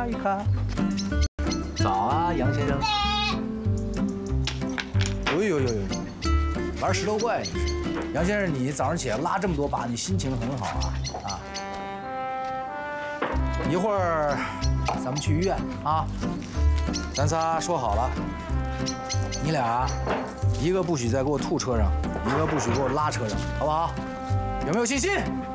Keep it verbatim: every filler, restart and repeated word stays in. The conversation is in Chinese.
看一看。早啊，杨先生。呦呦呦呦，玩石头怪你是？杨先生，你早上起来拉这么多把，你心情很好啊啊！一会儿咱们去医院啊，咱仨说好了，你俩一个不许再给我吐车上，一个不许给我拉车上，好不好？有没有信心？